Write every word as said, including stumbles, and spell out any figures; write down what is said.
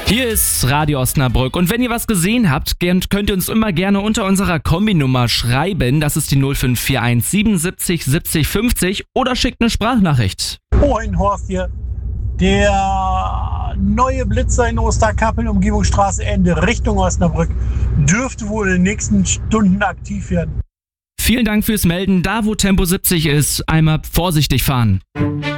Hier ist Radio Osnabrück und wenn ihr was gesehen habt, könnt ihr uns immer gerne unter unserer Kombinummer schreiben. Das ist die null fünf vier eins siebenundsiebzig siebzig fünfzig oder schickt eine Sprachnachricht. Moin Horst hier. Der neue Blitzer in Osterkappeln, Umgebungsstraße Ende, Richtung Osnabrück, dürfte wohl in den nächsten Stunden aktiv werden. Vielen Dank fürs Melden. Da wo Tempo siebzig ist, einmal vorsichtig fahren.